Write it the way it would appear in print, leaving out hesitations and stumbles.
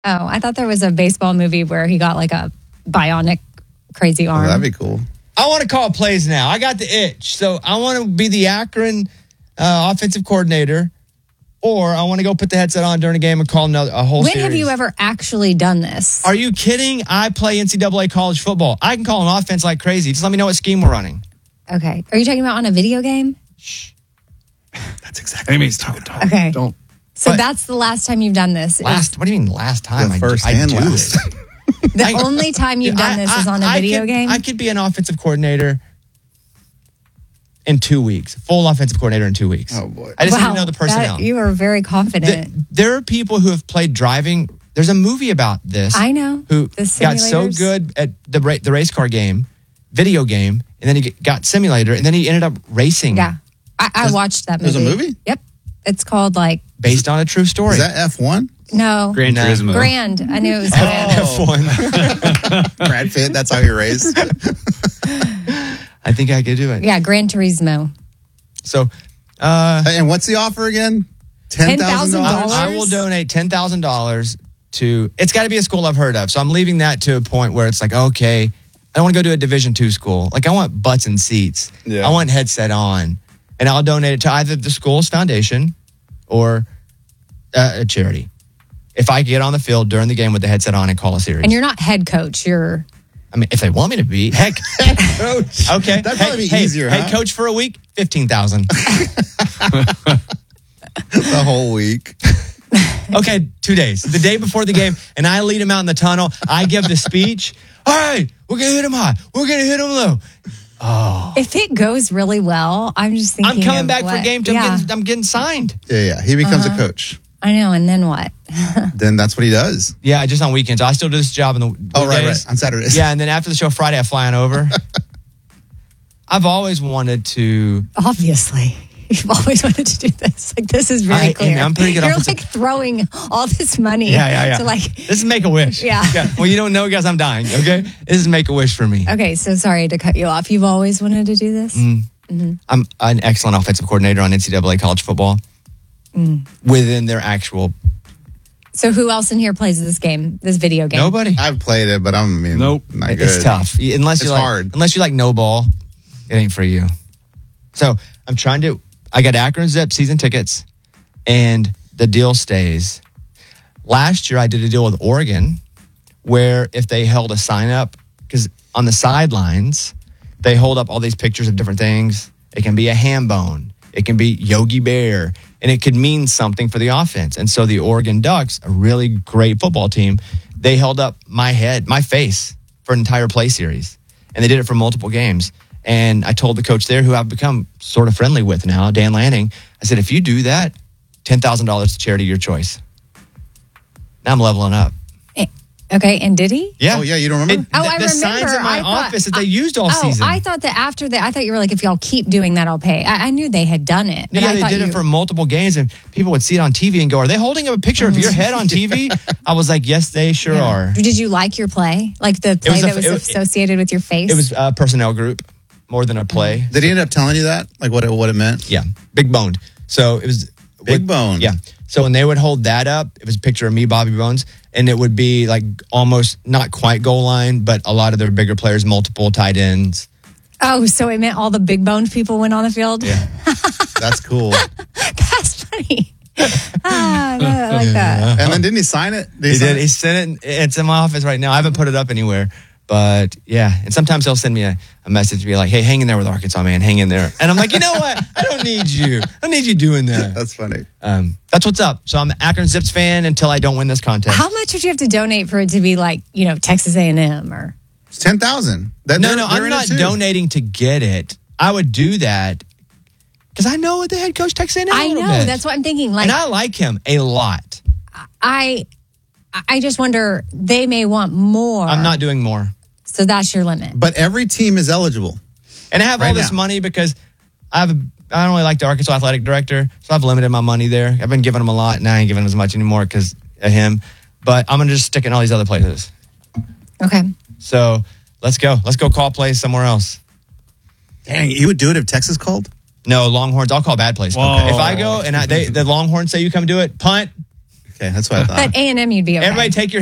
Oh, I thought there was a baseball movie where he got like a bionic crazy arm. Oh, that'd be cool. I want to call plays now. I got the itch. So I want to be the Akron offensive coordinator, or I want to go put the headset on during a game and call a whole When series. have you ever actually done this? Are you kidding? I play NCAA college football. I can call an offense like crazy. Just let me know what scheme we're running. Okay. Are you talking about on a video game? That's exactly what he's talking about. Okay. Don't. So that's the last time you've done this. What do you mean last time? The first I and do last. it. The only time you've done this is on a video game? I could be an offensive coordinator in 2 weeks. Full offensive coordinator in 2 weeks. Oh, boy. I just need to know the personnel. You are very confident. There are people who have played driving. There's a movie about this. I know. Who The got so simulators. good at the race car game, video game, and then he got simulator, and then he ended up racing. Yeah. I watched that movie. There's a movie? Yep. It's called like, Based on a true story. Is that F1? no. Gran Turismo. Grand. I knew it was Grand. F1. Brad Pitt, that's how he raced. I think I could do it. Yeah, Gran Turismo. So, And what's the offer again? $10,000? I will donate $10,000 to. It's got to be a school I've heard of. So I'm leaving that to a point where it's like, okay, I don't want to go to a Division II school. Like I want butts and seats. Yeah. I want headset on, and I'll donate it to either the school's foundation or a charity. If I get on the field during the game with the headset on and call a series. And you're not head coach. You're. I mean, if they want me to be, heck, Coach. okay. That'd probably be easier, Head huh? coach for a week, $15,000. The whole week. Okay, 2 days. The day before the game, and I lead him out in the tunnel. I give the speech. All right, we're going to hit him high. We're going to hit him low. If it goes really well, I'm just thinking. I'm coming of back for what- game two. Yeah, I'm getting signed. Yeah. He becomes a coach. I know. And then what? Then that's what he does. Yeah, just on weekends. I still do this job in the Oh, right. weekdays. On Saturdays. Yeah, and then after the show Friday, I fly on over. I've always wanted to. Obviously. You've always wanted to do this. Like, this is very clear. I'm pretty good You're offensive- like throwing all this money Yeah. to like. This is Make-A-Wish. Yeah. Well, you don't know, guys, I'm dying, okay? This is Make-A-Wish for me. Okay, so sorry to cut you off. You've always wanted to do this? I'm an excellent offensive coordinator on NCAA college football within their actual. So who else in here plays this game, this video game? Nobody. I've played it, but not good. It's tough. Unless It's you like, hard. Unless you like no ball, it ain't for you. So I'm trying to. I got Akron Zip season tickets, and the deal stays. Last year I did a deal with Oregon, where if they held a sign up, because on the sidelines they hold up all these pictures of different things. It can be a ham bone. It can be Yogi Bear. And it could mean something for the offense. And so the Oregon Ducks, a really great football team, they held up my face for an entire play series. And they did it for multiple games. And I told the coach there, who I've become sort of friendly with now, Dan Lanning, I said, if you do that, $10,000 to charity, your choice. Now I'm leveling up. Okay, and did he? Yeah. Oh, yeah, you don't remember? I remember. The signs in my office that they used all season. I thought that after that, I thought you were like, if y'all keep doing that, I'll pay. I knew they had done it. But Yeah, I they thought did it for multiple games, and people would see it on TV and go, are they holding up a picture of your head on TV? I was like, yes, they sure are. Did you like your play? Like the play that was associated with your face? It was a personnel group more than a play. Did he end up telling you that? Like what it meant? Yeah, big boned. So it was Big bone. Yeah. So when they would hold that up, it was a picture of me, Bobby Bones, and it would be like almost not quite goal line, but a lot of their bigger players, multiple tight ends. Oh, so it meant all the big boned people went on the field? Yeah. That's cool. That's funny. I like that. And then didn't he sign it? He did. He sent it. It's in my office right now. I haven't put it up anywhere. But yeah, and sometimes he'll send me a message to be like, hey, hang in there with Arkansas, man. Hang in there. And I'm like, you know what? I don't need you. I don't need you doing that. That's funny. That's what's up. So I'm an Akron Zips fan until I don't win this contest. How much would you have to donate for it to be like, Texas A&M or? It's 10,000. No, I'm not donating to get it. I would do that because I know the head coach Texas A&M a I little know. bit. That's what I'm thinking. Like, and I like him a lot. I just wonder, they may want more. I'm not doing more. So that's your limit. But every team is eligible. And I have all this money because I don't really like the Arkansas athletic director, so I've limited my money there. I've been giving him a lot, and I ain't giving him as much anymore because of him. But I'm going to just stick it in all these other places. Okay. So let's go. Let's go call plays somewhere else. Dang, you would do it if Texas called? No, Longhorns. I'll call bad plays. Whoa. If I go and the Longhorns say you come do it, punt. Okay, that's what I thought. But A&M, you'd be okay. Everybody take your